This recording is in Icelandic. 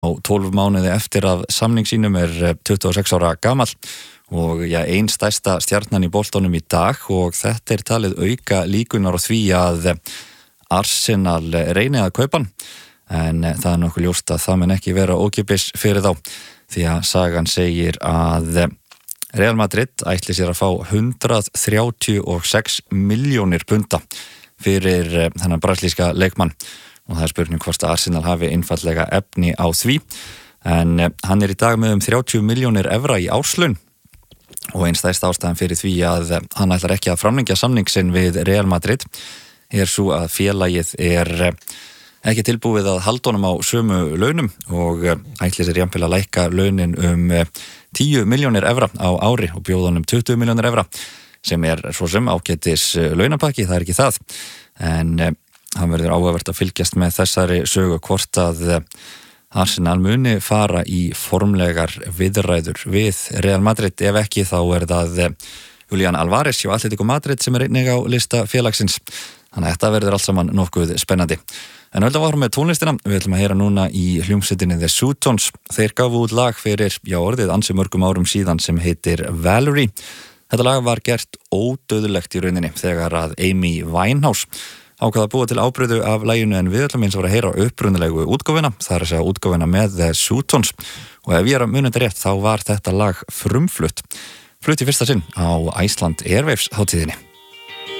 12 mánuði eftir að samning sínum 26 ára gamall og ein stærsta stjarnan í boltanum í dag og þetta talið auka líkunar á því að Arsenal reyni að kaupa hann en það nokkuð ljóst að það mun ekki vera ókeypis fyrir þá því að sagan segir að Real Madrid ætli sér að fá 136 milljónir punda fyrir þennan brasilíska leikmann og það spurning hvort að Arsenal hafi einfaldlega efni á því en hann í dag með 30 milljónir evra í árslaun og einn stærsta ástæðan fyrir því að hann ætlar ekki að framlengja samning sinn við Real Madrid svo að félagið ekki tilbúið að halda honum á sömu launum og ætli sér jafnvel að lækka launin 10 milljónir evra á ári og bjóða honum 20 milljónir evra sem svo sem ágætis launapakki, það ekki það en hann verður áhugavert að fylgjast með þessari sögu hvort að Arsenal muni fara í formlegar viðræður við Real Madrid ef ekki þá það Julián Álvarez hjá Atlético Madrid sem einnig á lista félagsins þannig að þetta verður allt saman nokkuð spennandi en höldum áfram með tónlistina við ætlum að heyra núna í hljómsveitinni The Sutons þeir gafu út lag fyrir orðið ansi mörgum árum síðan sem heitir Valerie þetta lag var gert ódauðlegt í rauninni þegar að Amy Winehouse ákvað að búa til ábreyðu af laginu en við ætlum eins að heyra upprunalegu útgáfuna það að segja útgáfuna með The Sutons og ef ég að muna þetta rétt þá var þetta lag frumflutt flutt í fyrsta sinn á Iceland Airwaves hátíðinni